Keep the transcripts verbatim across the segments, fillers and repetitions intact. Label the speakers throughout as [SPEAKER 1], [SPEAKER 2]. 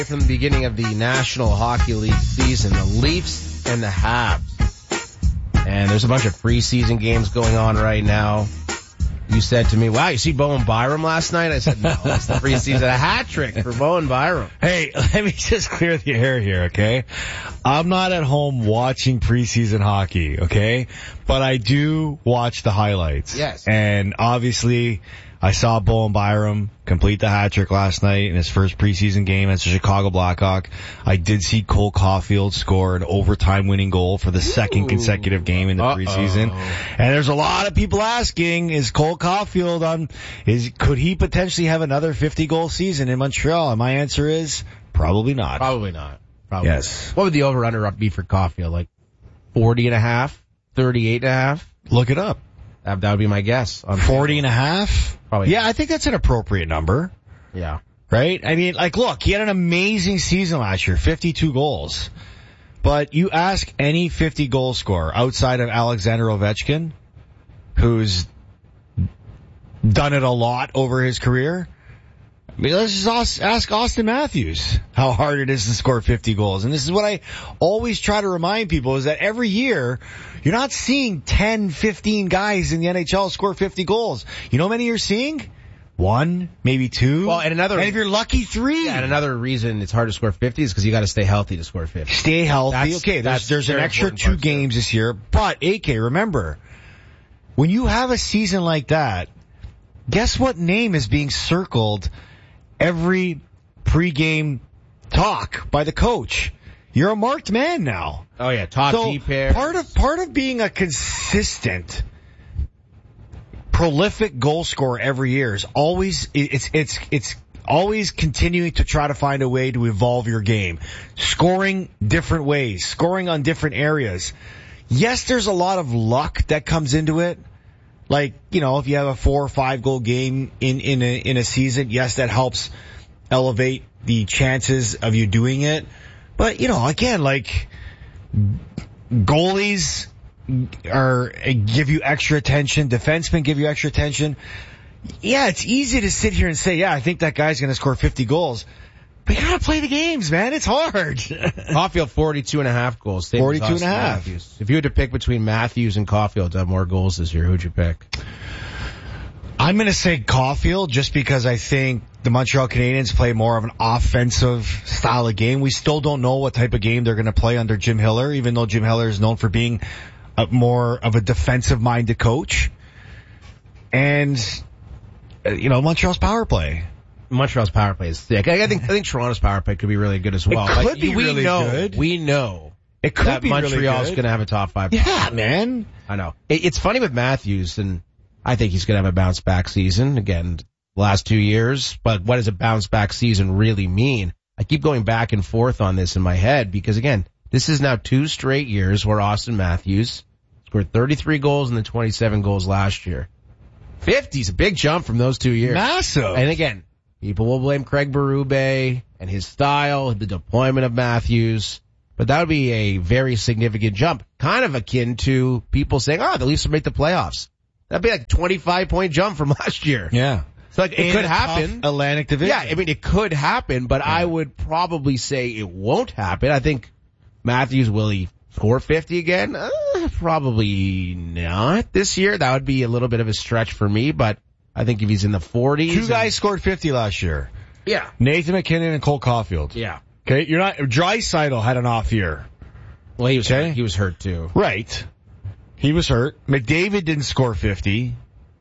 [SPEAKER 1] From the beginning of the National Hockey League season, the Leafs and the Habs. And there's a bunch of preseason games going on right now. You said to me, wow, you see Bowen Byram last night? I said, no, it's the preseason. A hat trick for Bowen Byram.
[SPEAKER 2] Hey, let me just clear the air here, okay? I'm not at home watching preseason hockey, okay? But I do watch the highlights.
[SPEAKER 1] Yes.
[SPEAKER 2] And obviously, I saw Bowen Byram complete the hat trick last night in his first preseason game as a Chicago Blackhawk. I did see Cole Caulfield score an overtime winning goal for the second
[SPEAKER 1] Ooh.
[SPEAKER 2] consecutive game in the
[SPEAKER 1] Uh-oh.
[SPEAKER 2] preseason. And there's a lot of people asking, is Cole Caulfield on, is, could he potentially have another fifty goal season in Montreal? And my answer is probably not.
[SPEAKER 1] Probably not. Probably
[SPEAKER 2] Yes.
[SPEAKER 1] not. What would the over-under up be for Caulfield? Like forty and a half? thirty-eight and a half?
[SPEAKER 2] Look it up.
[SPEAKER 1] That, that would be my guess. On
[SPEAKER 2] forty and a half?
[SPEAKER 1] Probably.
[SPEAKER 2] Yeah, I think that's an appropriate number.
[SPEAKER 1] Yeah.
[SPEAKER 2] Right? I mean, like, look, he had an amazing season last year, fifty-two goals. But you ask any fifty goal scorer outside of Alexander Ovechkin, who's done it a lot over his career. I mean, let's just ask Austin Matthews how hard it is to score fifty goals. And this is what I always try to remind people, is that every year, you're not seeing ten, fifteen guys in the N H L score fifty goals. You know how many you're seeing? One, maybe two.
[SPEAKER 1] Well, and another,
[SPEAKER 2] and if you're lucky, three.
[SPEAKER 1] Yeah, and another reason it's hard to score fifty is because you got to stay healthy to score fifty.
[SPEAKER 2] Stay healthy.
[SPEAKER 1] That's,
[SPEAKER 2] okay, there's,
[SPEAKER 1] that's
[SPEAKER 2] there's an extra
[SPEAKER 1] important
[SPEAKER 2] two
[SPEAKER 1] part,
[SPEAKER 2] games this year. But, A K, remember, when you have a season like that, guess what name is being circled every pregame talk by the coach? You're a marked man now.
[SPEAKER 1] Oh yeah, top
[SPEAKER 2] so
[SPEAKER 1] D pair.
[SPEAKER 2] part of part of being a consistent, prolific goal scorer every year is always it's it's it's always continuing to try to find a way to evolve your game, scoring different ways, scoring on different areas. Yes, there's a lot of luck that comes into it. Like, you know, if you have a four or five goal game in, in a, in a season, yes, that helps elevate the chances of you doing it. But, you know, again, like, goalies are, give you extra attention. Defensemen give you extra attention. Yeah, it's easy to sit here and say, yeah, I think that guy's going to score fifty goals. But you gotta play the games, man. It's hard.
[SPEAKER 1] Caulfield, forty-two and a half goals. Same
[SPEAKER 2] forty-two
[SPEAKER 1] as
[SPEAKER 2] and a half.
[SPEAKER 1] Matthews. If you had to pick between Matthews and Caulfield to have more goals this year, who'd you pick?
[SPEAKER 2] I'm gonna say Caulfield just because I think the Montreal Canadiens play more of an offensive style of game. We still don't know what type of game they're gonna play under Jim Hiller, even though Jim Hiller is known for being a, more of a defensive-minded coach. And, you know, Montreal's power play.
[SPEAKER 1] Montreal's power play is thick. I think I think Toronto's power play could be really good as well.
[SPEAKER 2] It could
[SPEAKER 1] like,
[SPEAKER 2] be
[SPEAKER 1] we
[SPEAKER 2] really
[SPEAKER 1] know,
[SPEAKER 2] good.
[SPEAKER 1] We know
[SPEAKER 2] it could
[SPEAKER 1] that
[SPEAKER 2] be
[SPEAKER 1] Montreal's
[SPEAKER 2] really good.
[SPEAKER 1] going to have a top five.
[SPEAKER 2] Yeah, man.
[SPEAKER 1] I know. It, it's funny with Matthews, and I think he's going to have a bounce back season again. Last two years, but what does a bounce back season really mean? I keep going back and forth on this in my head because again, this is now two straight years where Austin Matthews scored thirty-three goals and then twenty-seven goals last year. fifty is a big jump from those two years.
[SPEAKER 2] Massive.
[SPEAKER 1] And again, people will blame Craig Berube and his style, the deployment of Matthews, but that would be a very significant jump. Kind of akin to people saying, oh, the Leafs will make the playoffs. That'd be like a twenty-five point jump from last year.
[SPEAKER 2] Yeah.
[SPEAKER 1] So like, it
[SPEAKER 2] In
[SPEAKER 1] could
[SPEAKER 2] a
[SPEAKER 1] happen.
[SPEAKER 2] tough Atlantic Division.
[SPEAKER 1] Yeah, I mean, it could happen, but
[SPEAKER 2] Yeah.
[SPEAKER 1] I would probably say it won't happen. I think Matthews, will he score fifty again? Uh, probably not this year. That would be a little bit of a stretch for me, but I think if he's in the forties.
[SPEAKER 2] Two guys scored fifty last year.
[SPEAKER 1] Yeah.
[SPEAKER 2] Nathan McKinnon and Cole Caulfield.
[SPEAKER 1] Yeah.
[SPEAKER 2] Okay, you're not, Draisaitl had an off year.
[SPEAKER 1] Well, he was
[SPEAKER 2] Okay.
[SPEAKER 1] hurt. He was hurt too.
[SPEAKER 2] Right. He was hurt. McDavid didn't score fifty.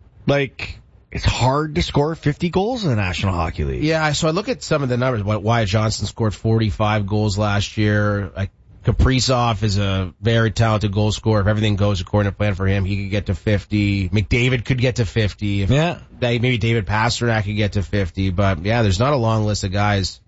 [SPEAKER 2] Like, it's hard to score fifty goals in the National Hockey League.
[SPEAKER 1] Yeah, so I look at some of the numbers. Wyatt Johnston scored forty-five goals last year. Like, Kaprizov is a very talented goal scorer. If everything goes according to plan for him, he could get to fifty. McDavid could get to fifty. If
[SPEAKER 2] Yeah.
[SPEAKER 1] they, maybe David Pastrnak could get to fifty. But yeah, there's not a long list of guys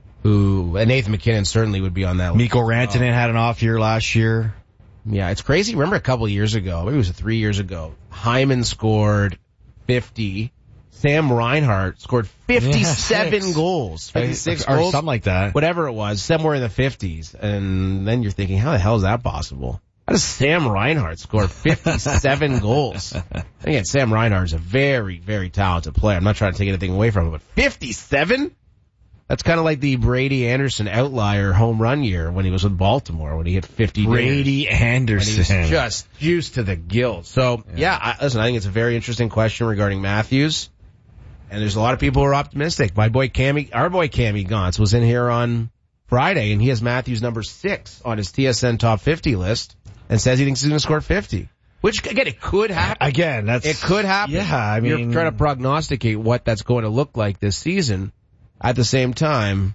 [SPEAKER 1] who, and Nathan McKinnon certainly would be on that list.
[SPEAKER 2] Mikko Rantanen had an off year last year.
[SPEAKER 1] Yeah, it's crazy. Remember a couple of years ago, maybe it was three years ago, Hyman scored fifty. Sam Reinhart scored fifty-seven
[SPEAKER 2] yeah,
[SPEAKER 1] goals. fifty-six
[SPEAKER 2] or
[SPEAKER 1] goals.
[SPEAKER 2] something like that.
[SPEAKER 1] Whatever it was, somewhere in the fifties. And then you're thinking, how the hell is that possible? How does Sam Reinhart score fifty-seven goals? Again, Sam Reinhart is a very, very talented player. I'm not trying to take anything away from him, but fifty-seven? That's kind of like the Brady Anderson outlier home run year when he was with Baltimore, when he hit fifty.
[SPEAKER 2] Brady
[SPEAKER 1] dinners,
[SPEAKER 2] Anderson.
[SPEAKER 1] When he was just juiced to the gills. So, yeah, yeah I, listen, I think it's a very interesting question regarding Matthews. And there's a lot of people who are optimistic. My boy Cammy, our boy Cammy Gauntz was in here on Friday, and he has Matthews number six on his T S N top fifty list and says he thinks he's going to score fifty. Which, again, it could happen.
[SPEAKER 2] Again, that's...
[SPEAKER 1] It could happen.
[SPEAKER 2] Yeah, I mean...
[SPEAKER 1] You're trying to prognosticate what that's going to look like this season. At the same time,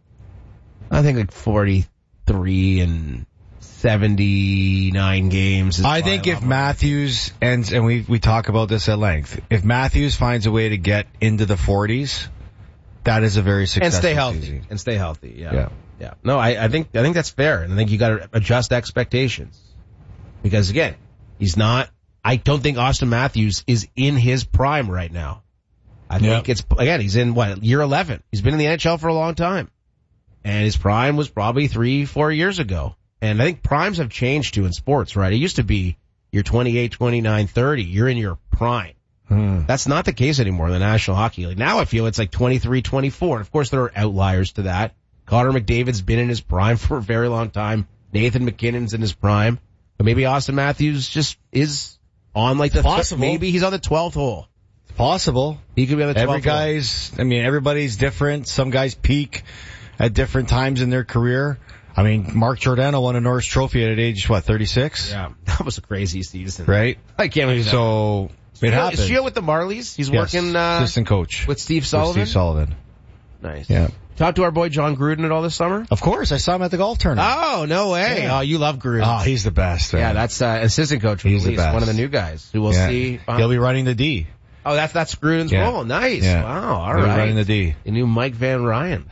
[SPEAKER 1] I think like forty-three and seventy-nine games is
[SPEAKER 2] I think if Matthews ends, and we we talk about this at length, if Matthews finds a way to get into the forties, that is a very successful
[SPEAKER 1] and stay healthy.
[SPEAKER 2] season.
[SPEAKER 1] And stay healthy. Yeah.
[SPEAKER 2] Yeah.
[SPEAKER 1] Yeah. No, I, I think I think that's fair, and I think you got to adjust expectations because again, he's not. I don't think Austin Matthews is in his prime right now. I think yep. it's again he's in what year eleven. He's been in the N H L for a long time, and his prime was probably three, four years ago. And I think primes have changed too in sports, right? It used to be you're twenty-eight, twenty-nine, thirty. You're in your prime. Hmm. That's not the case anymore in the National Hockey League. Now I feel it's like twenty-three, twenty-four. And of course there are outliers to that. Connor McDavid's been in his prime for a very long time. Nathan McKinnon's in his prime. But maybe Austin Matthews just is on like the,
[SPEAKER 2] possible.
[SPEAKER 1] Th- maybe he's on the twelfth hole.
[SPEAKER 2] It's possible.
[SPEAKER 1] He could be on the twelfth
[SPEAKER 2] Every guy's,
[SPEAKER 1] hole.
[SPEAKER 2] I mean, everybody's different. Some guys peak at different times in their career. I mean, Mark Giordano won a Norris Trophy at age, what, thirty-six?
[SPEAKER 1] Yeah, that was a crazy season.
[SPEAKER 2] Right?
[SPEAKER 1] I can't believe that.
[SPEAKER 2] So, it happened.
[SPEAKER 1] Is Gio with the Marlies? He's
[SPEAKER 2] yes,
[SPEAKER 1] working, uh,
[SPEAKER 2] assistant coach.
[SPEAKER 1] with Steve Sullivan?
[SPEAKER 2] With Steve Sullivan.
[SPEAKER 1] Nice.
[SPEAKER 2] Yeah.
[SPEAKER 1] Talk to our boy John Gruden at all this summer?
[SPEAKER 2] Of course, I saw him at the golf tournament.
[SPEAKER 1] Oh, no way. Yeah. Oh, you love Gruden.
[SPEAKER 2] Oh, he's the best. Man.
[SPEAKER 1] Yeah, that's, uh, assistant coach for
[SPEAKER 2] he's
[SPEAKER 1] the Leafs, one of the new guys who we'll
[SPEAKER 2] yeah.
[SPEAKER 1] see.
[SPEAKER 2] He'll be running the D.
[SPEAKER 1] Oh, that's, that's Gruden's
[SPEAKER 2] yeah.
[SPEAKER 1] role. Nice.
[SPEAKER 2] Yeah.
[SPEAKER 1] Wow. All
[SPEAKER 2] He'll
[SPEAKER 1] right.
[SPEAKER 2] be running the D.
[SPEAKER 1] The new Mike Van Ryan.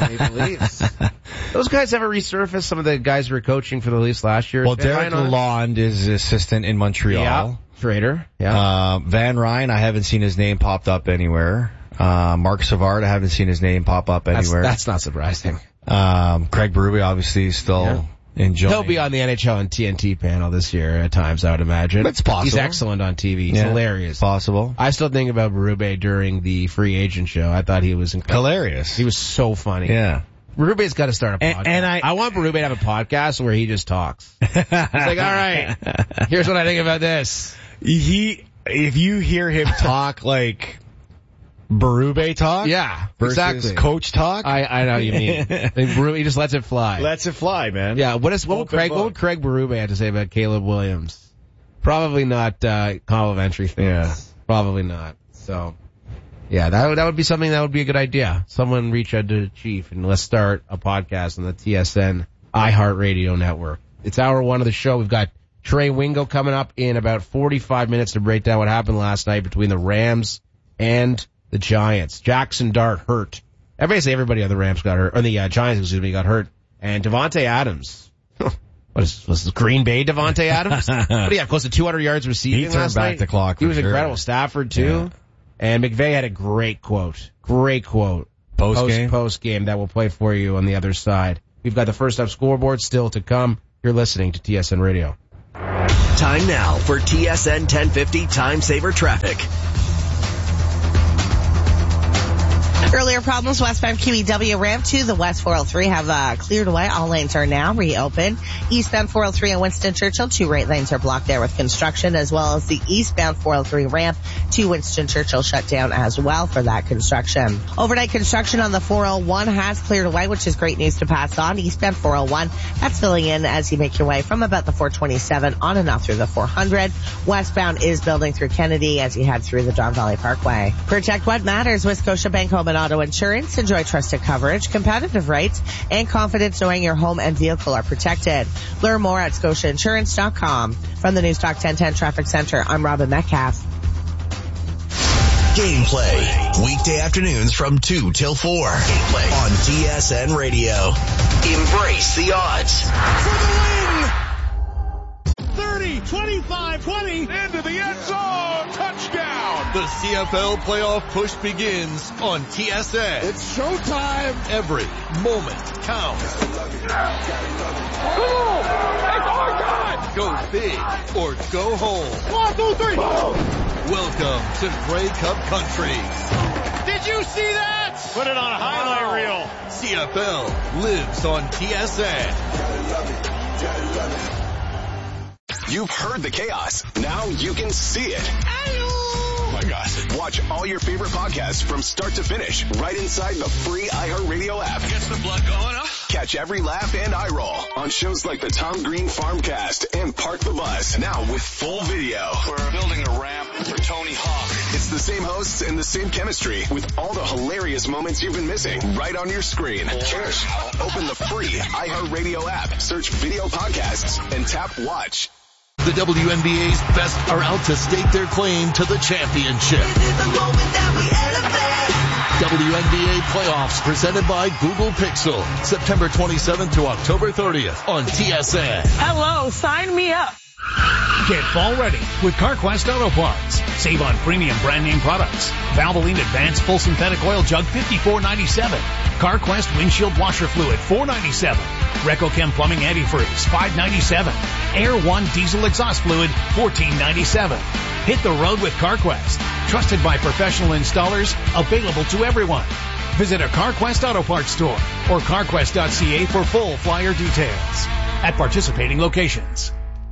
[SPEAKER 1] Those guys ever resurfaced? Some of the guys who were coaching for the Leafs last year?
[SPEAKER 2] Well, Derek Lalonde is assistant in Montreal.
[SPEAKER 1] Yeah. Trader. Yeah.
[SPEAKER 2] Uh, Van Ryan, I haven't seen his name popped up anywhere. Uh, Mark Savard, I haven't seen his name pop up anywhere.
[SPEAKER 1] That's, that's not surprising.
[SPEAKER 2] Um, Craig Berube obviously is still yeah. enjoying.
[SPEAKER 1] He'll be on the N H L and T N T panel this year at times, I would imagine.
[SPEAKER 2] It's possible.
[SPEAKER 1] He's excellent on T V. He's
[SPEAKER 2] yeah,
[SPEAKER 1] hilarious.
[SPEAKER 2] Possible.
[SPEAKER 1] I still think about Berube during the free agent show. I thought he was incredible.
[SPEAKER 2] Hilarious.
[SPEAKER 1] He was so funny.
[SPEAKER 2] Yeah.
[SPEAKER 1] Berube's got to start a podcast.
[SPEAKER 2] And, and I,
[SPEAKER 1] I want Berube to have a podcast where he just talks. He's like, all right, here's what I think about this.
[SPEAKER 2] He, if you hear him talk like Berube talk,
[SPEAKER 1] yeah,
[SPEAKER 2] versus
[SPEAKER 1] exactly.
[SPEAKER 2] coach talk,
[SPEAKER 1] I, I know what you mean. Like Berube, he just lets it fly.
[SPEAKER 2] Lets it fly, man.
[SPEAKER 1] Yeah. What is what would Craig? What would Craig Berube have to say about Caleb Williams? Probably not uh, complimentary things.
[SPEAKER 2] Yeah.
[SPEAKER 1] Probably not. So, yeah, that would that would be something that would be a good idea. Someone reach out to the chief and let's start a podcast on the T S N iHeartRadio network. It's hour one of the show. We've got Trey Wingo coming up in about forty-five minutes to break down what happened last night between the Rams and the Giants. Jackson Dart hurt. Everybody, everybody on the Rams got hurt, or the uh, Giants, excuse me, got hurt. And Devontae Adams. What is was this Green Bay Devontae Adams? What do you have? Close to two hundred yards receiving
[SPEAKER 2] he turned
[SPEAKER 1] last
[SPEAKER 2] back
[SPEAKER 1] night.
[SPEAKER 2] the clock.
[SPEAKER 1] He was
[SPEAKER 2] sure.
[SPEAKER 1] incredible. Stafford too.
[SPEAKER 2] Yeah.
[SPEAKER 1] And McVay had a great quote. Great quote.
[SPEAKER 2] Post game.
[SPEAKER 1] Post game that we'll play for you on the other side. We've got the first up scoreboard still to come. You're listening to T S N Radio.
[SPEAKER 3] Time now for T S N ten fifty Time Saver Traffic.
[SPEAKER 4] Earlier problems, westbound Q E W ramp to the West four oh three have uh, cleared away. All lanes are now reopened. Eastbound four oh three in Winston Churchill, two right lanes are blocked there with construction, as well as the eastbound four oh three ramp to Winston Churchill shut down as well for that construction. Overnight construction on the four oh one has cleared away, which is great news to pass on. Eastbound four oh one, that's filling in as you make your way from about the four twenty-seven on and off through the four hundred. Westbound is building through Kennedy as you head through the Don Valley Parkway. Protect what matters with Scotiabank Home and Auto Insurance. Enjoy trusted coverage, competitive rates, and confidence knowing your home and vehicle are protected. Learn more at scotia insurance dot com. From the News Talk ten ten Traffic Center, I'm Robin Metcalf.
[SPEAKER 3] Gameplay, weekday afternoons from two till four. Gameplay on T S N Radio. Embrace the odds.
[SPEAKER 5] For the win! thirty, twenty-five, twenty, into the end zone, touchdown!
[SPEAKER 6] The C F L playoff push begins on T S N.
[SPEAKER 5] It's showtime!
[SPEAKER 6] Every moment counts.
[SPEAKER 5] Go! It's our time!
[SPEAKER 6] Go big or go home.
[SPEAKER 5] One, two, three!
[SPEAKER 6] Welcome to Grey Cup Country.
[SPEAKER 5] Did you see that? Put it on a highlight reel.
[SPEAKER 6] C F L lives on T S N.
[SPEAKER 3] You've heard the chaos. Now you can see it. Oh my God. Watch all your favorite podcasts from start to finish right inside the free iHeartRadio app.
[SPEAKER 6] Gets the blood going, huh?
[SPEAKER 3] Catch every laugh and eye roll on shows like the Tom Green Farmcast and Park the Bus. Now with full video.
[SPEAKER 6] We're building a ramp for Tony Hawk.
[SPEAKER 3] It's the same hosts and the same chemistry with all the hilarious moments you've been missing right on your screen. Cheers. Open the free iHeartRadio app, search video podcasts, and tap watch.
[SPEAKER 6] The W N B A's best are out to stake their claim to the championship. W N B A playoffs presented by Google Pixel. September twenty-seventh to October thirtieth on T S N.
[SPEAKER 7] Hello, sign me up.
[SPEAKER 8] Get fall ready with CarQuest Auto Parts. Save on premium brand name products. Valvoline Advanced Full Synthetic Oil Jug fifty-four ninety-seven. CarQuest Windshield Washer Fluid four ninety-seven. RecoChem Plumbing Antifreeze five ninety-seven. Air One Diesel Exhaust Fluid fourteen ninety-seven. Hit the road with CarQuest. Trusted by professional installers, available to everyone. Visit a CarQuest Auto Parts store or carquest dot c a for full flyer details. At participating locations.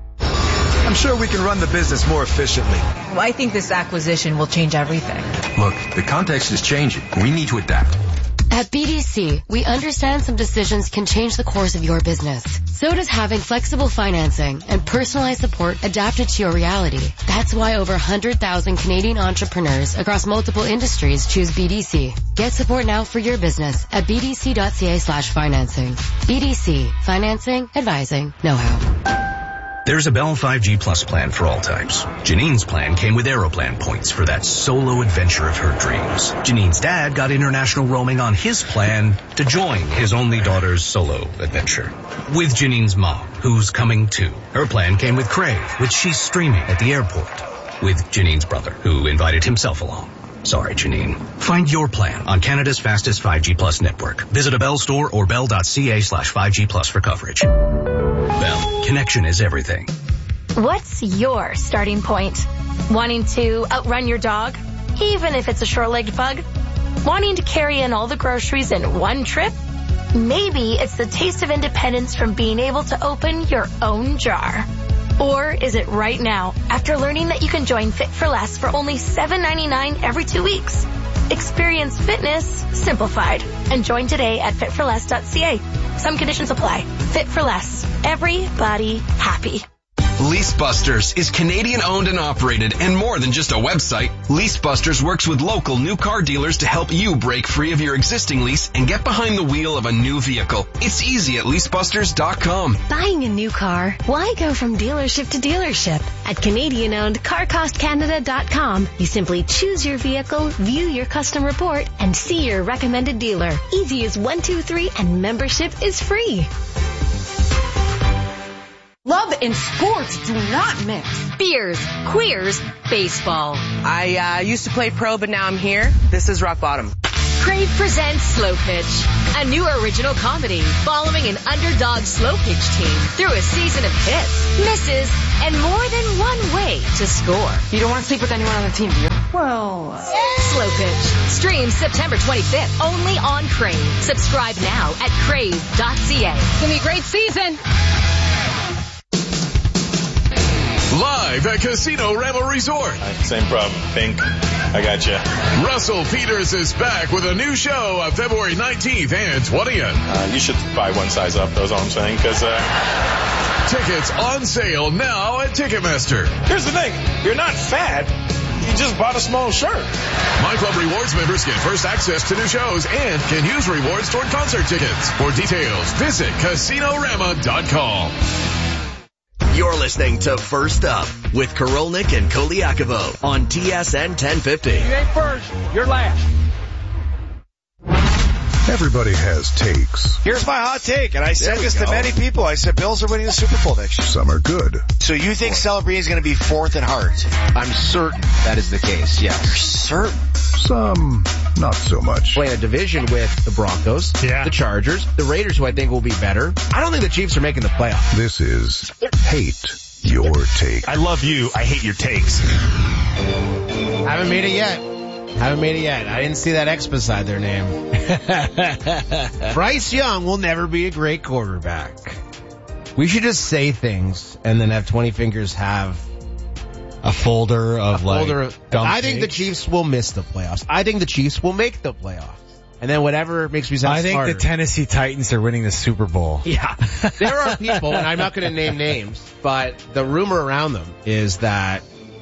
[SPEAKER 9] I'm sure we can run the business more efficiently.
[SPEAKER 10] Well, I think this acquisition will change everything.
[SPEAKER 9] Look, the context is changing. We need to adapt.
[SPEAKER 11] At B D C, we understand some decisions can change the course of your business. So does having flexible financing and personalized support adapted to your reality. That's why over one hundred thousand Canadian entrepreneurs across multiple industries choose B D C. Get support now for your business at b d c dot c a slash financing. B D C. Financing, advising, know-how.
[SPEAKER 12] There's a Bell five G Plus plan for all types. Janine's plan came with Aeroplan points for that solo adventure of her dreams. Janine's dad got international roaming on his plan to join his only daughter's solo adventure. With Janine's mom, who's coming too. Her plan came with Crave, which she's streaming at the airport. With Janine's brother, who invited himself along. Sorry, Janine. Find your plan on Canada's fastest five G Plus network. Visit a Bell store or bell dot c a slash five G plus for coverage. Bell, connection is everything.
[SPEAKER 13] What's your starting point? Wanting to outrun your dog, even if it's a short-legged pug? Wanting to carry in all the groceries in one trip? Maybe it's the taste of independence from being able to open your own jar. Or is it right now, after learning that you can join Fit for Less for only seven ninety-nine every two weeks? Experience fitness simplified and join today at fit for less dot c a. Some conditions apply. Fit for Less. Everybody happy.
[SPEAKER 14] LeaseBusters is Canadian owned and operated and more than just a website. LeaseBusters works with local new car dealers to help you break free of your existing lease and get behind the wheel of a new vehicle. It's easy at lease busters dot com.
[SPEAKER 15] Buying a new car? Why go from dealership to dealership? At Canadian owned car cost canada dot com, you simply choose your vehicle, view your custom report, and see your recommended dealer. Easy as one, two, three, and membership is free.
[SPEAKER 10] Love and sports do not mix.
[SPEAKER 11] Beers, queers, baseball.
[SPEAKER 16] I uh, used to play pro, but now I'm here. This is rock bottom.
[SPEAKER 11] Crave presents Slow Pitch, a new original comedy following an underdog slow pitch team through a season of hits, misses, and more than one way to score.
[SPEAKER 10] You don't want to sleep with anyone on the team, do you? Well... Uh...
[SPEAKER 11] Slow Pitch. Stream September twenty-fifth only on Crave. Subscribe now at crave dot c a.
[SPEAKER 10] It's going to be a great season.
[SPEAKER 6] Live at Casino Rebel Resort.
[SPEAKER 17] Same problem. Pink. I got you.
[SPEAKER 6] Russell Peters is back with a new show on February nineteenth and twentieth.
[SPEAKER 17] Uh, you should buy one size up, that's all I'm saying, because... Uh...
[SPEAKER 6] Tickets on sale now at Ticketmaster.
[SPEAKER 17] Here's the thing. You're not fat. You just bought a small shirt.
[SPEAKER 6] My Club Rewards members get first access to new shows and can use rewards toward concert tickets. For details, visit casino rama dot com.
[SPEAKER 3] You're listening to First Up with Karolnik and Koliakovo on T S N ten fifty.
[SPEAKER 5] You ain't first, you're last.
[SPEAKER 18] Everybody has takes.
[SPEAKER 2] Here's my hot take, and I said this to many people. I said Bills are winning the Super Bowl next year.
[SPEAKER 18] Some are good.
[SPEAKER 2] So you think Celebrini is going to be fourth in Hart?
[SPEAKER 1] I'm certain that is the case, yes.
[SPEAKER 2] You're certain?
[SPEAKER 18] Some, not so much.
[SPEAKER 1] Playing a division with the Broncos,
[SPEAKER 8] yeah.
[SPEAKER 1] the Chargers, the Raiders, who I think will be better. I don't think the Chiefs are making the playoffs.
[SPEAKER 18] This is Hate Your Take.
[SPEAKER 19] I love you. I hate your takes.
[SPEAKER 1] Haven't made it yet. Haven't made it yet. I didn't see that X beside their name. Bryce Young will never be a great quarterback. We should just say things and then have twenty Fingers have
[SPEAKER 2] a folder of
[SPEAKER 1] a
[SPEAKER 2] like.
[SPEAKER 1] Folder of, I think the Chiefs will miss the playoffs. I think the Chiefs will make the playoffs. And then whatever makes me sound
[SPEAKER 2] I think
[SPEAKER 1] smarter.
[SPEAKER 2] the Tennessee Titans are winning the Super Bowl.
[SPEAKER 1] Yeah. There are people, and I'm not going to name names, but the rumor around them is that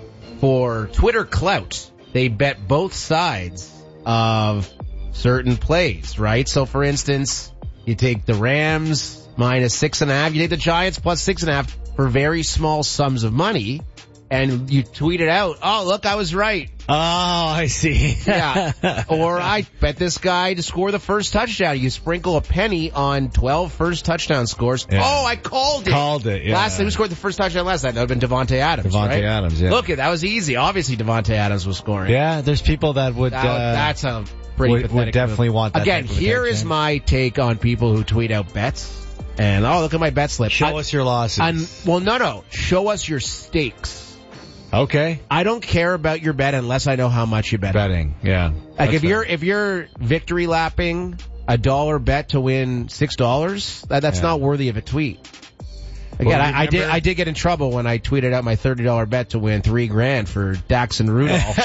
[SPEAKER 1] for Twitter clout, they bet both sides of certain plays, right? So for instance, you take the Rams minus six and a half, you take the Giants plus six and a half for very small sums of money, and you tweet it out, oh, look, I was right.
[SPEAKER 2] Oh, I see.
[SPEAKER 1] Yeah. Or I bet this guy to score the first touchdown. You sprinkle a penny on twelve first touchdown scores.
[SPEAKER 2] Yeah.
[SPEAKER 1] Oh, I called it.
[SPEAKER 2] Called it, yeah.
[SPEAKER 1] Last time, who scored the first touchdown last night? That would have been Devontae Adams,
[SPEAKER 2] Devontae
[SPEAKER 1] right?
[SPEAKER 2] Adams, yeah.
[SPEAKER 1] Look, that was easy. Obviously, Devontae Adams was scoring.
[SPEAKER 2] Yeah, there's people that would,
[SPEAKER 1] that,
[SPEAKER 2] uh,
[SPEAKER 1] that's a pretty
[SPEAKER 2] would,
[SPEAKER 1] pathetic
[SPEAKER 2] would definitely
[SPEAKER 1] move.
[SPEAKER 2] want that.
[SPEAKER 1] Again, here is my take on people who tweet out bets. And, oh, look at my bet slip.
[SPEAKER 2] Show
[SPEAKER 1] I,
[SPEAKER 2] us your losses.
[SPEAKER 1] I'm, well, no, no. Show us your stakes.
[SPEAKER 2] Okay.
[SPEAKER 1] I don't care about your bet unless I know how much you bet.
[SPEAKER 2] Betting, yeah.
[SPEAKER 1] Like
[SPEAKER 2] That's
[SPEAKER 1] if
[SPEAKER 2] fair.
[SPEAKER 1] you're if you're victory lapping a dollar bet to win six dollars, that, that's
[SPEAKER 2] Yeah.
[SPEAKER 1] not worthy of a tweet. Again,
[SPEAKER 2] Well,
[SPEAKER 1] I, I did
[SPEAKER 2] remember-
[SPEAKER 1] I did get in trouble when I tweeted out my thirty dollar bet to win three grand for Dax and Rudolph.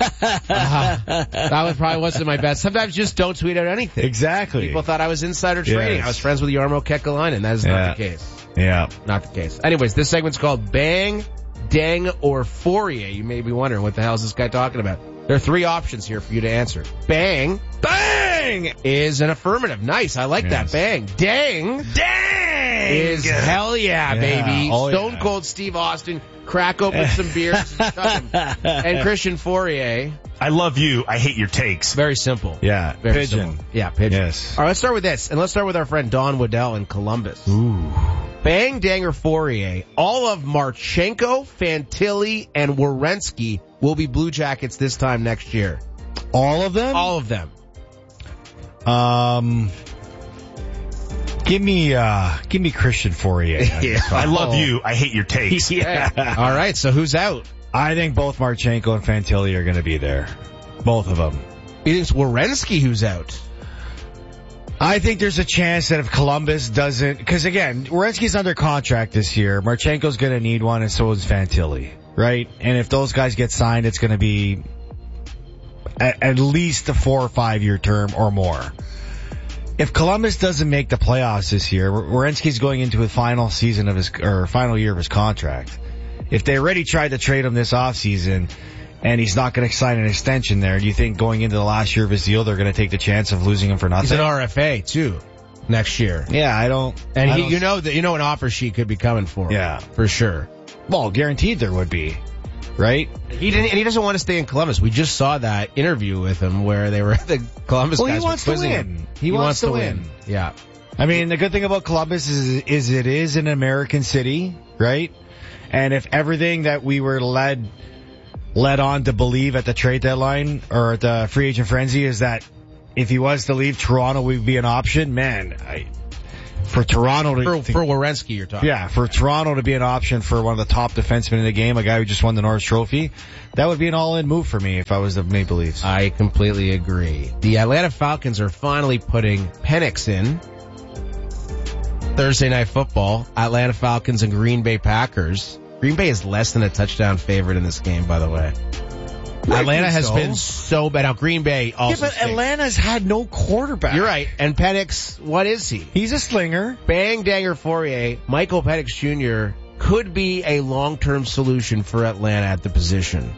[SPEAKER 1] uh, that was probably wasn't my best. Sometimes just don't tweet out anything.
[SPEAKER 2] Exactly.
[SPEAKER 1] People thought I was insider trading.
[SPEAKER 2] Yes.
[SPEAKER 1] I was friends with Jarmo Kekalainen. That is
[SPEAKER 2] Yeah.
[SPEAKER 1] not the case.
[SPEAKER 2] Yeah.
[SPEAKER 1] Not the case. Anyways, this segment's called Bang, Dang, or Fourier. You may be wondering, what the hell is this guy talking about? There are three options here for you to answer. Bang. Bang! Is an affirmative. Nice. I like
[SPEAKER 2] Yes.
[SPEAKER 1] that. Bang. Dang.
[SPEAKER 2] Dang!
[SPEAKER 1] Is hell yeah,
[SPEAKER 2] Yeah.
[SPEAKER 1] baby.
[SPEAKER 2] Oh,
[SPEAKER 1] Stone
[SPEAKER 2] yeah.
[SPEAKER 1] Cold Steve Austin. Crack open some beers and chuck 'em. And Christian Fourier.
[SPEAKER 19] I love you. I hate your takes.
[SPEAKER 1] Very simple.
[SPEAKER 2] Yeah.
[SPEAKER 1] Very
[SPEAKER 2] Pigeon.
[SPEAKER 1] simple. Yeah, pigeon.
[SPEAKER 2] Yes.
[SPEAKER 1] All right, let's start with this. And let's start with our friend Don Waddell in Columbus.
[SPEAKER 2] Ooh.
[SPEAKER 1] Bang, Dang, or Fourier, all of Marchenko, Fantilli, and Werenski will be Blue Jackets this time next year.
[SPEAKER 2] All of them?
[SPEAKER 1] All of them.
[SPEAKER 2] Um, give me, uh, give me Christian Fourier.
[SPEAKER 1] Yeah.
[SPEAKER 19] I love you. I hate your takes.
[SPEAKER 1] Yeah. All right, so who's out?
[SPEAKER 2] I think both Marchenko and Fantilli are going to be there. Both of them.
[SPEAKER 1] You think it's Werenski who's out?
[SPEAKER 2] I think there's a chance that if Columbus doesn't, because again, Werenski's under contract this year. Marchenko's going to need one, and so is Fantilli, right? And if those guys get signed, it's going to be at, at least a four or five year term or more. If Columbus doesn't make the playoffs this year, Werenski's going into a final season of his, or final year of his contract. If they already tried to trade him this offseason, and he's not going to sign an extension there, do you think going into the last year of his deal, they're going to take the chance of losing him for nothing?
[SPEAKER 1] He's an R F A too next year.
[SPEAKER 2] Yeah, I don't.
[SPEAKER 1] And
[SPEAKER 2] I
[SPEAKER 1] he,
[SPEAKER 2] don't,
[SPEAKER 1] you know that you know an offer sheet could be coming for him.
[SPEAKER 2] Yeah,
[SPEAKER 1] for sure.
[SPEAKER 2] Well, guaranteed there would be, right?
[SPEAKER 1] He didn't. And he doesn't want to stay in Columbus. We just saw that interview with him where they were the Columbus
[SPEAKER 2] well,
[SPEAKER 1] guys
[SPEAKER 2] he wants
[SPEAKER 1] were
[SPEAKER 2] to
[SPEAKER 1] quizzing
[SPEAKER 2] win.
[SPEAKER 1] him.
[SPEAKER 2] He, he wants, wants to win. win.
[SPEAKER 1] Yeah.
[SPEAKER 2] I mean, the good thing about Columbus is, is it is an American city, right? And if everything that we were led led on to believe at the trade deadline or at the free agent frenzy is that if he was to leave, Toronto would be an option, man, I, for Toronto to...
[SPEAKER 1] For, for Werenski, you're talking.
[SPEAKER 2] Yeah, for Toronto to be an option for one of the top defensemen in the game, a guy who just won the Norris Trophy, that would be an all-in move for me if I was the Maple Leafs.
[SPEAKER 1] I completely agree. The Atlanta Falcons are finally putting Penix in. Thursday Night Football, Atlanta Falcons and Green Bay Packers. Green Bay is less than a touchdown favorite in this game, by the way.
[SPEAKER 2] I
[SPEAKER 1] Atlanta has
[SPEAKER 2] so.
[SPEAKER 1] been so bad. Now, Green Bay also
[SPEAKER 2] Yeah, but
[SPEAKER 1] stinks.
[SPEAKER 2] Atlanta's had no quarterback.
[SPEAKER 1] You're right. And Penix, what is he?
[SPEAKER 2] He's a slinger.
[SPEAKER 1] Bang, Danger, Fourier, Michael Penix Junior could be a long-term solution for Atlanta at the position.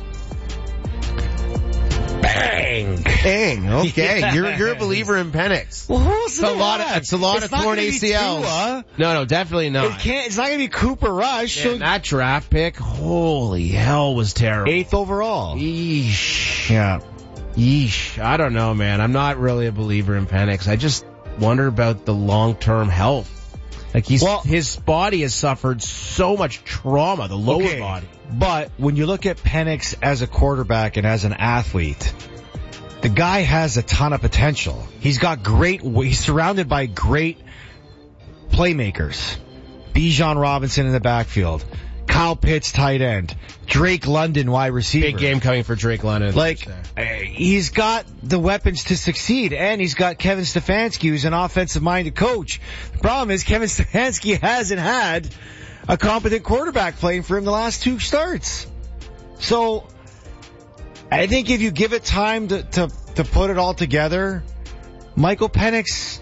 [SPEAKER 2] Bang.
[SPEAKER 1] Bang. Okay.
[SPEAKER 2] Yes.
[SPEAKER 1] You're you're a believer in Penix.
[SPEAKER 2] Well, who else
[SPEAKER 1] It's a lot of, it's a lot
[SPEAKER 2] it's
[SPEAKER 1] of
[SPEAKER 2] not
[SPEAKER 1] torn
[SPEAKER 2] gonna
[SPEAKER 1] A
[SPEAKER 2] be
[SPEAKER 1] C Ls.
[SPEAKER 2] Tua.
[SPEAKER 1] No, no, definitely not.
[SPEAKER 2] It can't, it's not going to be Cooper Rush.
[SPEAKER 1] Man,
[SPEAKER 2] so
[SPEAKER 1] that draft pick, holy hell, was terrible.
[SPEAKER 2] eighth overall.
[SPEAKER 1] Yeesh.
[SPEAKER 2] Yeah.
[SPEAKER 1] Yeesh. I don't know, man. I'm not really a believer in Penix. I just wonder about the long-term health. Like he's,
[SPEAKER 2] Well,
[SPEAKER 1] his body has suffered so much trauma, the lower
[SPEAKER 2] okay,
[SPEAKER 1] body.
[SPEAKER 2] But when you look at Penix as a quarterback and as an athlete, the guy has a ton of potential. He's got great, he's surrounded by great playmakers. Bijan Robinson in the backfield. Kyle Pitts, tight end. Drake London, wide receiver.
[SPEAKER 1] Big game coming for Drake London.
[SPEAKER 2] Like, uh, he's got the weapons to succeed, and he's got Kevin Stefanski, who's an offensive-minded coach. The problem is Kevin Stefanski hasn't had a competent quarterback playing for him the last two starts. So, I think if you give it time to, to, to put it all together, Michael Penix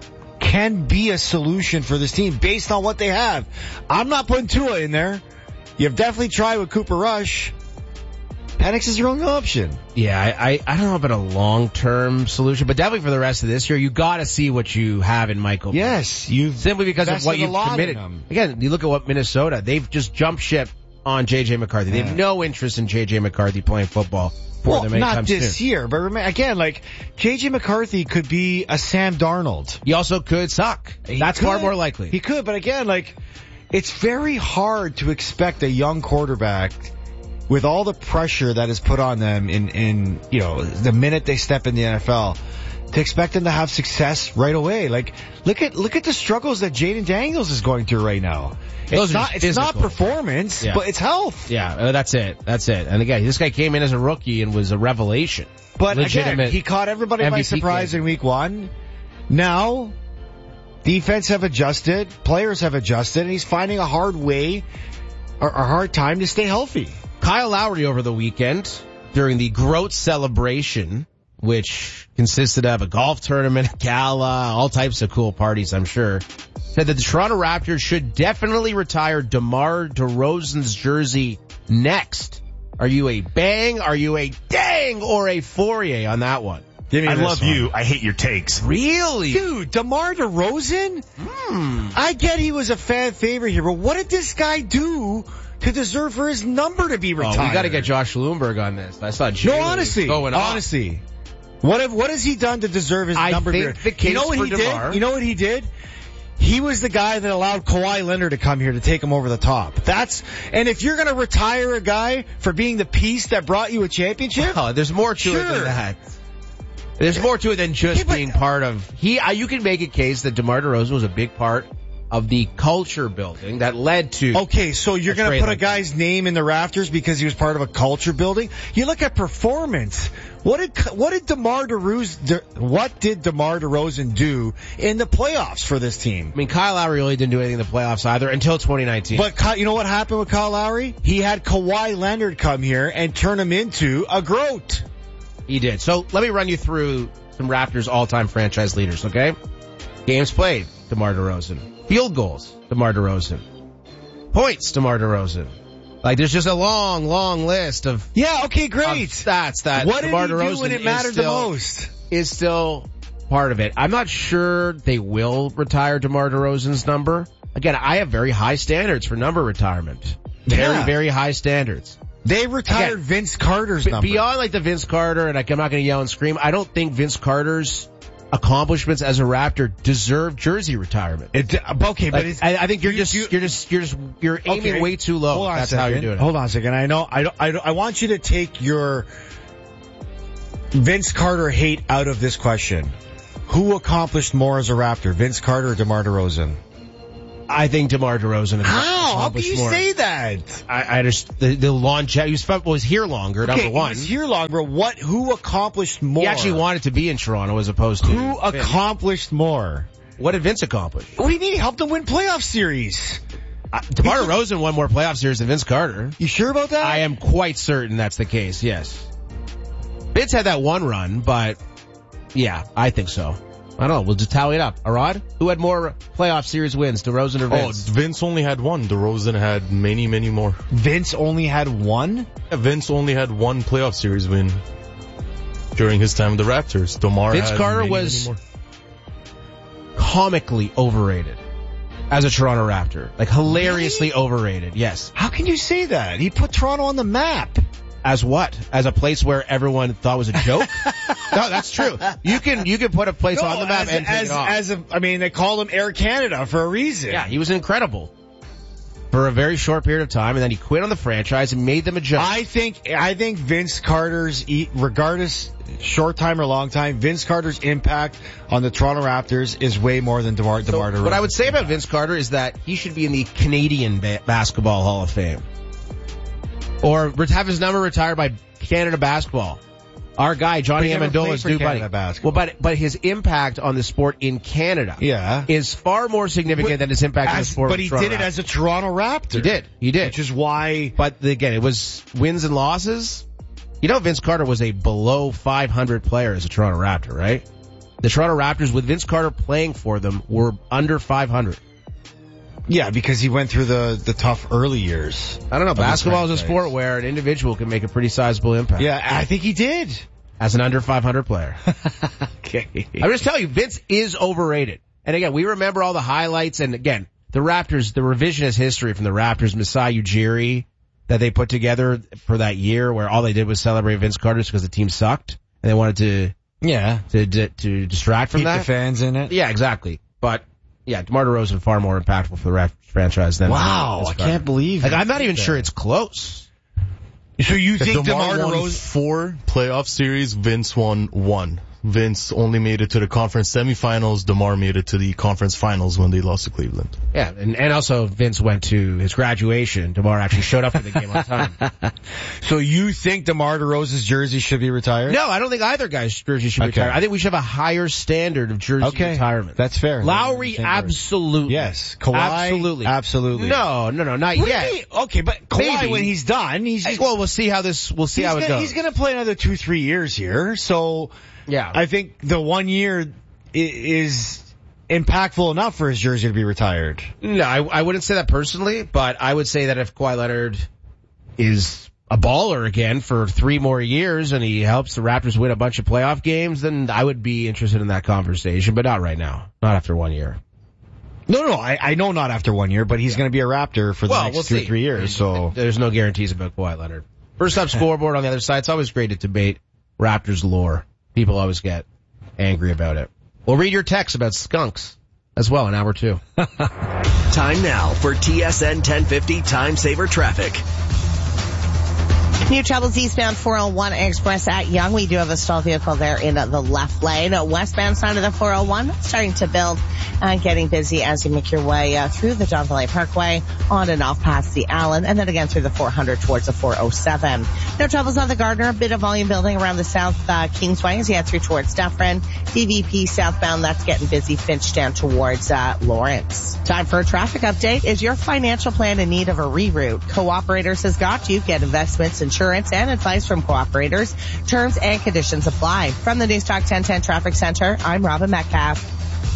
[SPEAKER 2] can be a solution for this team based on what they have. I'm not putting Tua in there. You've definitely tried with Cooper Rush. Penix is your only option.
[SPEAKER 1] Yeah, I, I, I don't know about a long-term solution, but definitely for the rest of this year, you got to see what you have in Michael.
[SPEAKER 2] Yes, you've
[SPEAKER 1] simply because of what
[SPEAKER 2] invested a
[SPEAKER 1] you've
[SPEAKER 2] lot
[SPEAKER 1] committed.
[SPEAKER 2] in him.
[SPEAKER 1] Again, you look at what Minnesota, they've just jumped ship on J J McCarthy. They
[SPEAKER 2] Yeah.
[SPEAKER 1] have no interest in J J McCarthy playing football for
[SPEAKER 2] Well,
[SPEAKER 1] them anytime
[SPEAKER 2] not this
[SPEAKER 1] soon.
[SPEAKER 2] year, but remember, again, like, J J McCarthy could be a Sam Darnold.
[SPEAKER 1] He also could suck.
[SPEAKER 2] He
[SPEAKER 1] That's
[SPEAKER 2] could.
[SPEAKER 1] far more likely.
[SPEAKER 2] He could, but again, like, it's very hard to expect a young quarterback with all the pressure that is put on them in, in, you know, the minute they step in the N F L, to expect them to have success right away. Like, look at, look at the struggles that Jaden Daniels is going through right now.
[SPEAKER 1] Those
[SPEAKER 2] It's
[SPEAKER 1] are
[SPEAKER 2] not,
[SPEAKER 1] just
[SPEAKER 2] it's not
[SPEAKER 1] physical.
[SPEAKER 2] performance,
[SPEAKER 1] Yeah.
[SPEAKER 2] but it's health.
[SPEAKER 1] Yeah, uh, that's it. That's it. And again, this guy came in as a rookie and was a revelation.
[SPEAKER 2] But
[SPEAKER 1] Legitimate
[SPEAKER 2] again, he caught everybody
[SPEAKER 1] M V P
[SPEAKER 2] by surprise
[SPEAKER 1] candidate.
[SPEAKER 2] in week one. Now, defense have adjusted, players have adjusted, and he's finding a hard way, or a hard time to stay healthy.
[SPEAKER 1] Kyle Lowry over the weekend during the Groat celebration, which consisted of a golf tournament, a gala, all types of cool parties, I'm sure, said that the Toronto Raptors should definitely retire DeMar DeRozan's jersey next. Are you a bang, are you a dang, or a Fourier on that one?
[SPEAKER 2] Give me
[SPEAKER 19] I
[SPEAKER 2] this
[SPEAKER 19] love
[SPEAKER 2] one.
[SPEAKER 19] you. I hate your takes.
[SPEAKER 1] Really?
[SPEAKER 2] Dude, DeMar DeRozan?
[SPEAKER 1] Hmm.
[SPEAKER 2] I get he was a fan favorite here, but what did this guy do to deserve for his number to be retired?
[SPEAKER 1] Oh, we gotta get Josh Bloomberg on this. I saw Jay
[SPEAKER 2] No,
[SPEAKER 1] was
[SPEAKER 2] honestly,
[SPEAKER 1] going off.
[SPEAKER 2] honestly. What have, what has he done to deserve his
[SPEAKER 1] I
[SPEAKER 2] number?
[SPEAKER 1] think
[SPEAKER 2] here?
[SPEAKER 1] the case
[SPEAKER 2] you know what
[SPEAKER 1] for
[SPEAKER 2] he
[SPEAKER 1] DeMar-
[SPEAKER 2] did? You know what he did? He was the guy that allowed Kawhi Leonard to come here to take him over the top. That's, and if you're gonna retire a guy for being the piece that brought you a championship,
[SPEAKER 1] Oh, there's more to it
[SPEAKER 2] Sure.
[SPEAKER 1] than that. There's more to it than just
[SPEAKER 2] Yeah, but-
[SPEAKER 1] being part of. He, uh, you can make a case that DeMar DeRozan was a big part of the culture building that led to.
[SPEAKER 2] okay, so you're
[SPEAKER 1] a
[SPEAKER 2] gonna
[SPEAKER 1] trade
[SPEAKER 2] put a
[SPEAKER 1] like that.
[SPEAKER 2] guy's name in the rafters because he was part of a culture building? You look at performance. What did what did DeMar DeRozan what did DeMar DeRozan do in the playoffs for this team?
[SPEAKER 1] I mean, Kyle Lowry really didn't do anything in the playoffs either until twenty nineteen.
[SPEAKER 2] But Ky- you know what happened with Kyle Lowry? He had Kawhi Leonard come here and turn him into a Groat.
[SPEAKER 1] He did. So let me run you through some Raptors all-time franchise leaders, okay? Games played, DeMar DeRozan. Field goals, DeMar DeRozan. Points, DeMar DeRozan. Like, there's just a long, long list of,
[SPEAKER 2] Yeah, okay,
[SPEAKER 1] of
[SPEAKER 2] great.
[SPEAKER 1] stats that
[SPEAKER 2] What
[SPEAKER 1] DeMar
[SPEAKER 2] did he
[SPEAKER 1] DeRozan
[SPEAKER 2] do when it
[SPEAKER 1] is
[SPEAKER 2] mattered
[SPEAKER 1] still,
[SPEAKER 2] the most?
[SPEAKER 1] is still part of it. I'm not sure they will retire DeMar DeRozan's number. Again, I have very high standards for number retirement. Very,
[SPEAKER 2] Yeah.
[SPEAKER 1] very high standards.
[SPEAKER 2] They retired
[SPEAKER 1] Again,
[SPEAKER 2] Vince Carter's
[SPEAKER 1] B-
[SPEAKER 2] number.
[SPEAKER 1] Beyond like the Vince Carter, and like, I'm not going to yell and scream, I don't think Vince Carter's accomplishments as a Raptor deserve jersey retirement.
[SPEAKER 2] It, okay, but
[SPEAKER 1] Like,
[SPEAKER 2] it's,
[SPEAKER 1] I, I think you're
[SPEAKER 2] you-
[SPEAKER 1] just,
[SPEAKER 2] you-
[SPEAKER 1] you're just, you're just, you're aiming
[SPEAKER 2] Okay,
[SPEAKER 1] way too low.
[SPEAKER 2] Hold on
[SPEAKER 1] That's
[SPEAKER 2] a second.
[SPEAKER 1] how you're doing it.
[SPEAKER 2] Hold on a second. I know. I don't, I don't, I want you to take your Vince Carter hate out of this question. Who accomplished more as a Raptor, Vince Carter or DeMar DeRozan?
[SPEAKER 1] I think DeMar DeRozan has
[SPEAKER 2] How? How can
[SPEAKER 1] accomplished
[SPEAKER 2] you
[SPEAKER 1] more.
[SPEAKER 2] say that?
[SPEAKER 1] I, I just, the, the longevity, he was, was here longer,
[SPEAKER 2] Okay,
[SPEAKER 1] number one.
[SPEAKER 2] he was here longer. What? Who accomplished more?
[SPEAKER 1] He actually wanted to be in Toronto as opposed to.
[SPEAKER 2] Who
[SPEAKER 1] Vince.
[SPEAKER 2] accomplished more?
[SPEAKER 1] What did Vince accomplish?
[SPEAKER 2] What do you mean? He helped them win playoff series.
[SPEAKER 1] Uh, DeMar DeRozan won more playoff series than Vince Carter.
[SPEAKER 2] You sure about that?
[SPEAKER 1] I am quite certain that's the case, yes. Vince had that one run, but yeah, I think so. I don't know. We'll just tally it up. Arad, who had more playoff series wins, DeRozan or
[SPEAKER 17] Oh,
[SPEAKER 1] Vince?
[SPEAKER 17] Vince only had one. DeRozan had many, many more.
[SPEAKER 2] Vince only had one?
[SPEAKER 17] Yeah, Vince only had one playoff series win during his time with the Raptors. DeMar
[SPEAKER 1] Vince
[SPEAKER 17] had
[SPEAKER 1] Carter
[SPEAKER 17] many,
[SPEAKER 1] was
[SPEAKER 17] many more.
[SPEAKER 1] comically overrated as a Toronto Raptor. Like, hilariously overrated, yes.
[SPEAKER 2] How can you say that? He put Toronto on the map.
[SPEAKER 1] As what? As a place where everyone thought was a joke? No, that's true. You can you can put a place
[SPEAKER 2] No,
[SPEAKER 1] on the map
[SPEAKER 2] as,
[SPEAKER 1] and take
[SPEAKER 2] as,
[SPEAKER 1] it off.
[SPEAKER 2] as a, I mean, they call him Air Canada for a reason.
[SPEAKER 1] Yeah, he was incredible. for a very short period of time, and then he quit on the franchise and made them adjust.
[SPEAKER 2] I think, I think Vince Carter's, regardless, short time or long time, Vince Carter's impact on the Toronto Raptors is way more than DeMar,
[SPEAKER 1] so
[SPEAKER 2] DeMar DeRozan.
[SPEAKER 1] What I would say about Vince Carter is that he should be in the Canadian ba- Basketball Hall of Fame. Or have his number retired by Canada Basketball. Our guy, Johnny Amendola's new buddy.
[SPEAKER 2] Basketball.
[SPEAKER 1] Well, but, but his impact on the sport in Canada
[SPEAKER 2] yeah.
[SPEAKER 1] is far more significant but, than his impact as, on the sport.
[SPEAKER 2] But he
[SPEAKER 1] Toronto
[SPEAKER 2] did it
[SPEAKER 1] Raptors.
[SPEAKER 2] as a Toronto Raptor.
[SPEAKER 1] He did. He did.
[SPEAKER 2] Which is why.
[SPEAKER 1] But again, it was wins and losses. You know, Vince Carter was a below five hundred player as a Toronto Raptor, right? The Toronto Raptors, with Vince Carter playing for them, were under five hundred.
[SPEAKER 2] Yeah, because he went through the, the tough early years.
[SPEAKER 1] I don't know. Basketball is a sport where an individual can make a pretty sizable impact.
[SPEAKER 2] Yeah, I think he did.
[SPEAKER 1] As an under five hundred player.
[SPEAKER 2] Okay.
[SPEAKER 1] I'm just telling you, Vince is overrated. And again, we remember all the highlights, and again, the Raptors, the revisionist history from the Raptors, Masai Ujiri, that they put together for that year where all they did was celebrate Vince Carter because the team sucked, and they wanted to,
[SPEAKER 2] yeah,
[SPEAKER 1] to, to, to distract from
[SPEAKER 2] Keep
[SPEAKER 1] that.
[SPEAKER 2] the fans in it.
[SPEAKER 1] Yeah, exactly. But, yeah, DeMar DeRozan far more impactful for the Raptors franchise than
[SPEAKER 2] Wow,
[SPEAKER 1] Vince
[SPEAKER 2] I
[SPEAKER 1] Carter.
[SPEAKER 2] can't believe
[SPEAKER 1] Like, I'm not even
[SPEAKER 2] that.
[SPEAKER 1] sure it's close.
[SPEAKER 2] So you think
[SPEAKER 17] DeMar,
[SPEAKER 2] DeMar
[SPEAKER 17] won
[SPEAKER 2] DeRozan
[SPEAKER 17] four playoff series, Vince won one. Vince only made it to the conference semifinals. DeMar made it to the conference finals when they lost to Cleveland.
[SPEAKER 1] Yeah, and, and also Vince went to his graduation. DeMar actually showed up for the game on time.
[SPEAKER 2] So you think DeMar DeRozan's jersey should be retired?
[SPEAKER 1] No, I don't think either guy's jersey should be
[SPEAKER 2] Okay.
[SPEAKER 1] retired. I think we should have a higher standard of jersey
[SPEAKER 2] Okay.
[SPEAKER 1] retirement.
[SPEAKER 2] That's fair.
[SPEAKER 1] Lowry, absolutely.
[SPEAKER 2] Yes. Kawhi,
[SPEAKER 1] absolutely.
[SPEAKER 2] absolutely.
[SPEAKER 1] No, no, no, not
[SPEAKER 2] Really?
[SPEAKER 1] yet.
[SPEAKER 2] Okay, but Kawhi,
[SPEAKER 1] Maybe.
[SPEAKER 2] when he's done, he's just,
[SPEAKER 1] Well, we'll see how this, we'll see
[SPEAKER 2] he's
[SPEAKER 1] how it
[SPEAKER 2] gonna,
[SPEAKER 1] goes.
[SPEAKER 2] He's gonna play another two, three years here, so
[SPEAKER 1] Yeah.
[SPEAKER 2] I think the one year i- is impactful enough for his jersey to be retired.
[SPEAKER 1] No, I, I wouldn't say that personally, but I would say that if Kawhi Leonard is a baller again for three more years and he helps the Raptors win a bunch of playoff games, then I would be interested in that conversation, but not right now. Not after one year.
[SPEAKER 2] No, no, I, I know not after one year, but he's going to be a Raptor for the
[SPEAKER 1] Well,
[SPEAKER 2] next
[SPEAKER 1] we'll
[SPEAKER 2] two
[SPEAKER 1] see.
[SPEAKER 2] or three years, so.
[SPEAKER 1] There's no guarantees about Kawhi Leonard. First up scoreboard on the other side. It's always great to debate Raptors lore. People always get angry about it. We'll read your texts about skunks as well in hour two.
[SPEAKER 20] Time now for T S N ten fifty Time Saver Traffic.
[SPEAKER 4] New troubles eastbound four oh one Express at Yonge. We do have a stalled vehicle there in the left lane. Westbound side of the four oh one starting to build and getting busy as you make your way uh, through the Don Valley Parkway on and off past the Allen and then again through the four hundred towards the four oh seven. No troubles on the Gardner. A bit of volume building around the South uh, Kingsway as you head through towards Dufferin. D V P southbound, that's getting busy. Finch down towards uh, Lawrence. Time for a traffic update. Is your financial plan in need of a reroute? Cooperators has got you. Get investments, insurance, and advice from Cooperators. Terms and conditions apply. From the News Talk ten ten Traffic Center, I'm Robin Metcalf.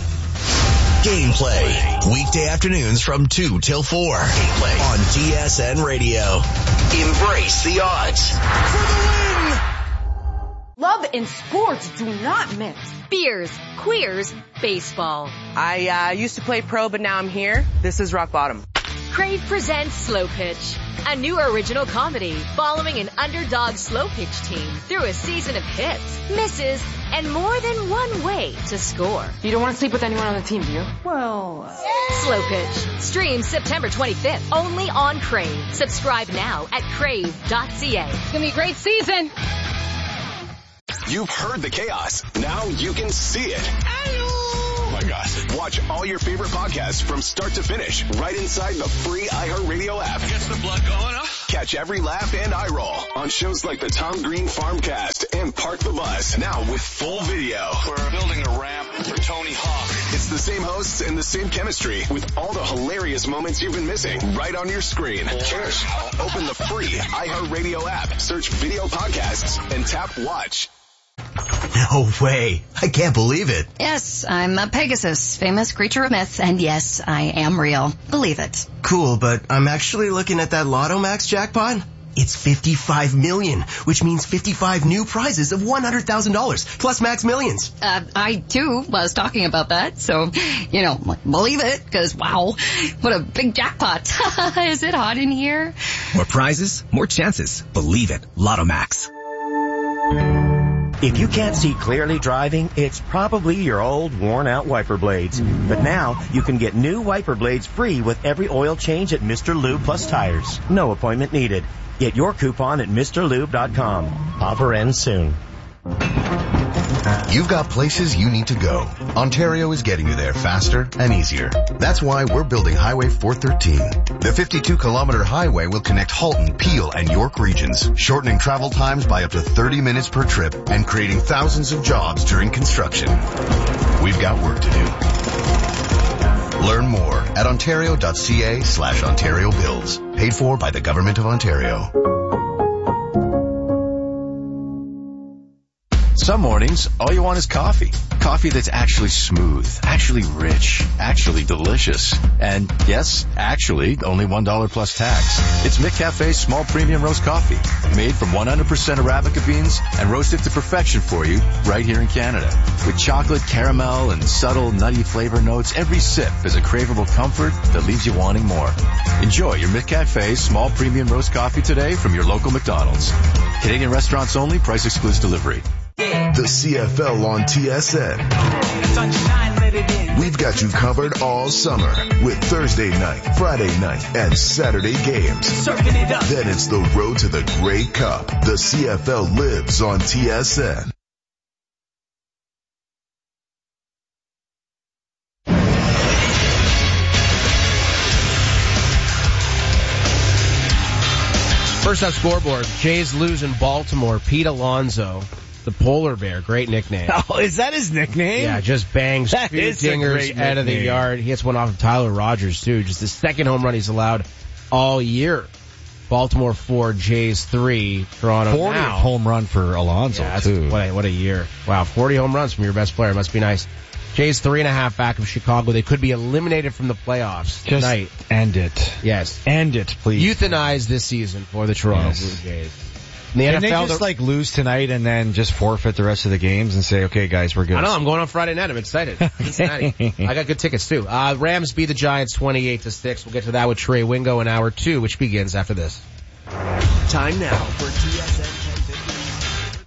[SPEAKER 20] Gameplay. Weekday afternoons from two till four. Gameplay on T S N Radio. Embrace the odds.
[SPEAKER 10] For the win! Love and sports do not mix.
[SPEAKER 11] Beers, queers, baseball.
[SPEAKER 16] I uh, used to play pro, but now I'm here. This is rock bottom.
[SPEAKER 11] Crave presents Slow Pitch, a new original comedy following an underdog slow pitch team through a season of hits, misses, and more than one way to score.
[SPEAKER 10] You don't want to sleep with anyone on the team, do you? Well...
[SPEAKER 11] Slow Pitch. Streams September twenty-fifth, only on Crave. Subscribe now at crave dot c a.
[SPEAKER 10] It's gonna be a great season.
[SPEAKER 3] You've heard the chaos. Now you can see it. Oh my gosh. Watch all your favorite podcasts from start to finish right inside the free iHeartRadio app.
[SPEAKER 5] Gets the blood going up.
[SPEAKER 3] Catch every laugh and eye roll on shows like the Tom Green Farmcast and Park the Bus. Now with full video.
[SPEAKER 5] We're building a ramp for Tony Hawk.
[SPEAKER 3] It's the same hosts and the same chemistry with all the hilarious moments you've been missing right on your screen. Cheers. Open the free iHeartRadio app, search video podcasts, and tap watch.
[SPEAKER 20] No way. I can't believe it.
[SPEAKER 21] Yes, I'm a Pegasus, famous creature of myth, and yes, I am real. Believe it.
[SPEAKER 20] Cool, but I'm actually looking at that Lotto Max jackpot. It's fifty-five million, which means fifty-five new prizes of one hundred thousand dollars, plus Max Millions.
[SPEAKER 21] Uh, I, too, was talking about that, so, you know, believe it, because, wow, what a big jackpot. Is it hot in here?
[SPEAKER 22] More prizes, more chances. Believe it. Lotto Max.
[SPEAKER 7] If you can't see clearly driving, it's probably your old worn-out wiper blades. But now, you can get new wiper blades free with every oil change at Mister Lube Plus Tires. No appointment needed. Get your coupon at Mister Lube dot com. Offer ends soon.
[SPEAKER 22] You've got places you need to go. Ontario is getting you there faster and easier. That's why we're building Highway four thirteen. The fifty-two kilometer highway will connect Halton, Peel, and York regions, shortening travel times by up to thirty minutes per trip and creating thousands of jobs during construction. We've got work to do. Learn more at ontario.ca slash Ontario Builds. Paid for by the Government of Ontario.
[SPEAKER 23] Some mornings, all you want is coffee. Coffee that's actually smooth, actually rich, actually delicious. And yes, actually, only one dollar plus tax. It's McCafe's small premium roast coffee, made from one hundred percent Arabica beans and roasted to perfection for you right here in Canada. With chocolate, caramel, and subtle nutty flavor notes, every sip is a craveable comfort that leaves you wanting more. Enjoy your McCafe's small premium roast coffee today from your local McDonald's. Canadian restaurants only, price excludes delivery.
[SPEAKER 3] The C F L on T S N. We've got you covered all summer with Thursday night, Friday night, and Saturday games. Then it's the road to the Grey Cup. The C F L lives on T S N.
[SPEAKER 1] First up scoreboard, Jays lose in Baltimore. Pete Alonso, the polar bear, great nickname.
[SPEAKER 2] Oh, is that his nickname?
[SPEAKER 1] Yeah, just bangs
[SPEAKER 2] that
[SPEAKER 1] two
[SPEAKER 2] is
[SPEAKER 1] dingers out of the yard. He hits one off of Tyler Rogers, too. Just the second home run he's allowed all year. Baltimore four, Jays three, Toronto
[SPEAKER 2] fortieth
[SPEAKER 1] now.
[SPEAKER 2] home run for Alonso,
[SPEAKER 1] yeah,
[SPEAKER 2] too.
[SPEAKER 1] What a, what a year. Wow, forty home runs from your best player. Must be nice. Jays three and a half back of Chicago. They could be eliminated from the playoffs
[SPEAKER 2] Just
[SPEAKER 1] tonight.
[SPEAKER 2] End it.
[SPEAKER 1] Yes.
[SPEAKER 2] End it, please.
[SPEAKER 1] Euthanize this season for the Toronto
[SPEAKER 2] yes.
[SPEAKER 1] Blue Jays. In the
[SPEAKER 2] Can
[SPEAKER 1] N F L,
[SPEAKER 2] they just like lose tonight and then just forfeit the rest of the games and say, okay, guys, we're good?
[SPEAKER 1] I know, I'm going on Friday night. I'm excited. Cincinnati. I got good tickets too. Uh, Rams beat the Giants twenty-eight to six. We'll get to that with Trey Wingo in hour two, which begins after this.
[SPEAKER 3] Time now for T S N ten fifty.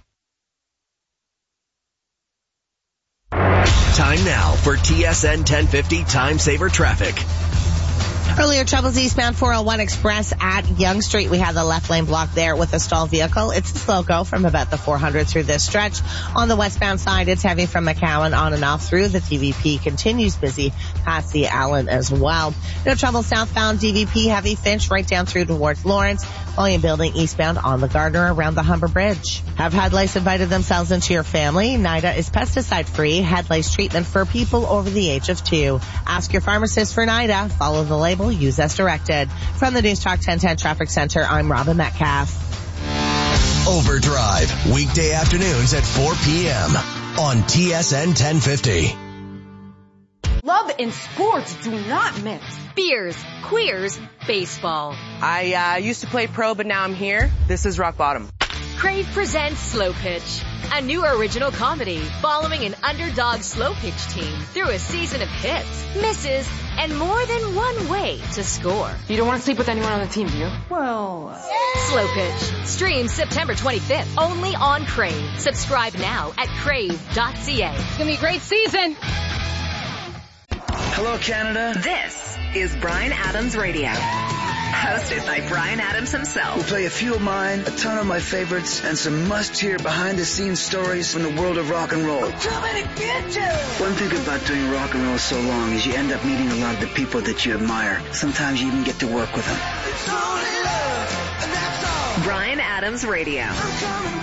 [SPEAKER 3] Time now for T S N ten fifty Time Saver Traffic.
[SPEAKER 4] Earlier troubles eastbound four oh one Express at Yonge Street. We have the left lane blocked there with a stalled vehicle. It's a slow go from about the four hundred through this stretch. On the westbound side, it's heavy from McCowan on and off through the T V P. Continues busy past the Allen as well. No trouble southbound D V P heavy Finch right down through towards Lawrence. Volume building eastbound on the Gardner around the Humber Bridge. Have head lice invited themselves into your family? NIDA is pesticide free head lice treatment for people over the age of two. Ask your pharmacist for NIDA. Follow the label. Use as directed. From the News Talk ten ten Traffic Center, I'm Robin Metcalf.
[SPEAKER 3] Overdrive, weekday afternoons at four p.m. on T S N ten fifty.
[SPEAKER 10] Love and sports do not mix.
[SPEAKER 21] Beers, queers, baseball.
[SPEAKER 16] I uh, used to play pro, but now I'm here. This is Rock Bottom.
[SPEAKER 24] Crave presents Slow Pitch, a new original comedy following an underdog slow pitch team through a season of hits, misses, and more than one way to score.
[SPEAKER 16] You don't want to sleep with anyone on the team, do you?
[SPEAKER 10] Well,
[SPEAKER 24] yeah. Slow Pitch streams September twenty-fifth only on Crave. Subscribe now at crave dot c a. It's gonna be a great season.
[SPEAKER 25] Hello, Canada.
[SPEAKER 26] This is Bryan Adams Radio. Hosted by Bryan Adams himself.
[SPEAKER 25] We'll play a few of mine, a ton of my favorites, and some must-hear behind-the-scenes stories from the world of rock and roll.
[SPEAKER 26] I'm coming to get you!
[SPEAKER 25] One thing about doing rock and roll so long is you end up meeting a lot of the people that you admire. Sometimes you even get to work with them.
[SPEAKER 26] Bryan Adams Radio.